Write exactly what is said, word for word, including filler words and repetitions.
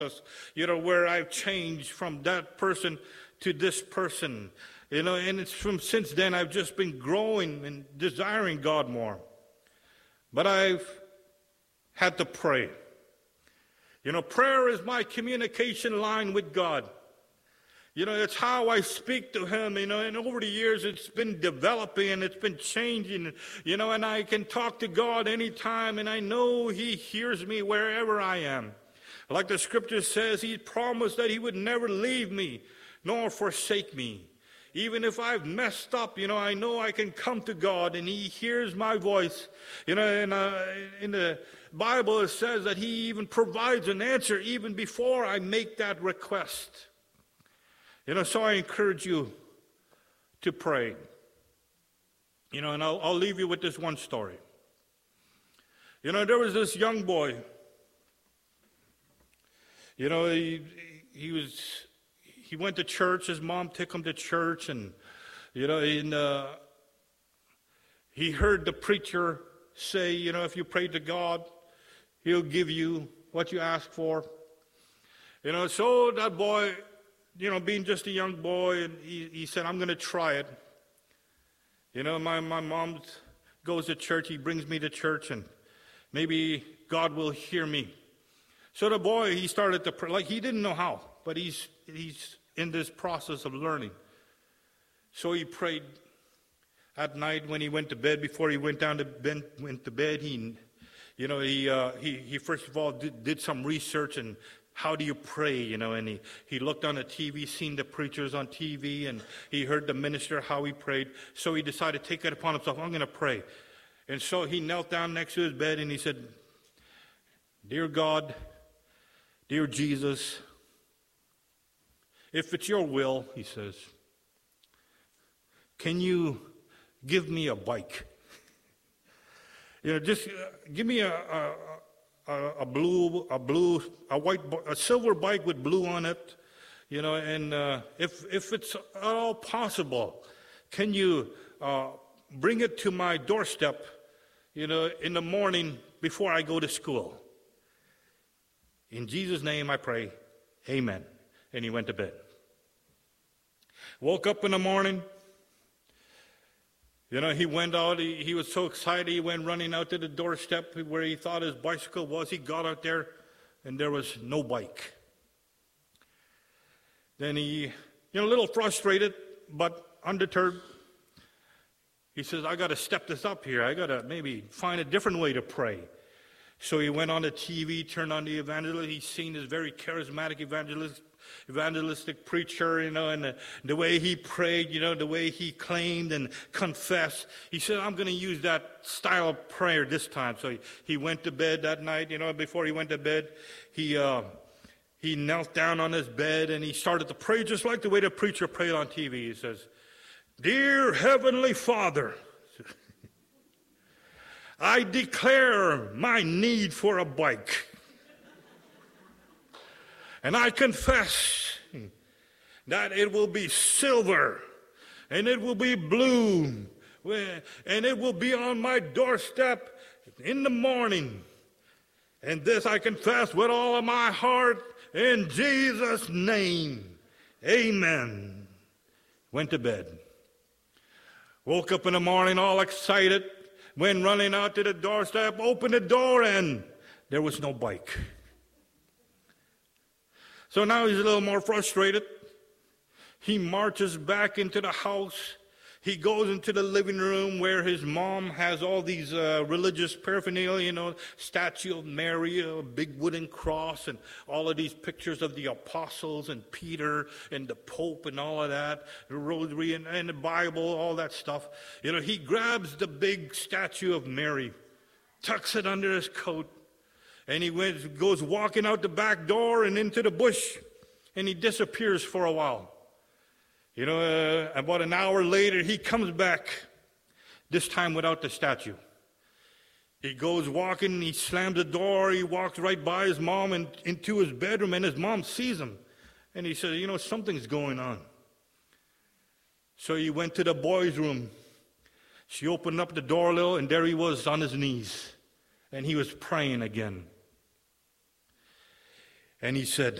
you know, where I've changed from that person to this person. You know, and it's from since then I've just been growing and desiring God more. But I've had to pray. You know, prayer is my communication line with God. You know, it's how I speak to Him, you know, and over the years it's been developing and it's been changing, you know, and I can talk to God anytime, and I know He hears me wherever I am. Like the scripture says, He promised that He would never leave me nor forsake me. Even if I've messed up, you know, I know I can come to God and He hears my voice. You know, and uh, in the Bible it says that He even provides an answer even before I make that request. You know, so I encourage you to pray. You know, and I'll, I'll leave you with this one story. You know, there was this young boy. You know, he, he was, he went to church. His mom took him to church, and, you know, and, uh, he heard the preacher say, you know, if you pray to God, He'll give you what you ask for. You know, so that boy, you know, being just a young boy, and he, he said, I'm going to try it. You know, my, my mom goes to church. He brings me to church, and maybe God will hear me. So the boy, he started to pray. Like, he didn't know how, but he's he's in this process of learning. So he prayed at night when he went to bed. Before he went down to bed, went to bed, he, you know, he uh, he he first of all did, did some research and how do you pray, you know, and he, he looked on the T V, seen the preachers on T V, and he heard the minister how he prayed. So he decided to take it upon himself. I'm going to pray. And so he knelt down next to his bed and he said, Dear God, dear Jesus, if it's your will, he says, can you give me a bike? You know, just uh, give me a, a, a, a blue, a blue, a white, a silver bike with blue on it. You know, and uh, if if it's at all possible, can you uh, bring it to my doorstep? You know, in the morning before I go to school. In Jesus' name I pray, amen. And he went to bed. Woke up in the morning. You know, he went out. He, he was so excited. He went running out to the doorstep where he thought his bicycle was. He got out there, and there was no bike. Then he, you know, a little frustrated, but undeterred. He says, I got to step this up here. I got to maybe find a different way to pray. So he went on the T V, turned on the evangelist. He's seen this very charismatic evangelist, evangelistic preacher, you know, and the, the way he prayed, you know, the way he claimed and confessed. He said, I'm going to use that style of prayer this time. So he, he went to bed that night, you know, before he went to bed, he uh, he knelt down on his bed and he started to pray just like the way the preacher prayed on T V. He says, Dear Heavenly Father, I declare my need for a bike. And I confess that it will be silver and it will be blue and it will be on my doorstep in the morning. And this I confess with all of my heart in Jesus' name. Amen. Went to bed. Woke up in the morning all excited. Went running out to the doorstep, opened the door, and there was no bike. So now he's a little more frustrated. He marches back into the house. He goes into the living room where his mom has all these uh, religious paraphernalia, you know, statue of Mary, a big wooden cross, and all of these pictures of the apostles and Peter and the Pope and all of that, the rosary and, and the Bible, all that stuff. You know, he grabs the big statue of Mary, tucks it under his coat, and he went, goes walking out the back door and into the bush, and he disappears for a while. You know, uh, about an hour later, he comes back, this time without the statue. He goes walking, he slams the door, he walks right by his mom and into his bedroom, and his mom sees him. And he says, you know, something's going on. So he went to the boys' room. She opened up the door a little, and there he was on his knees. And he was praying again. And he said,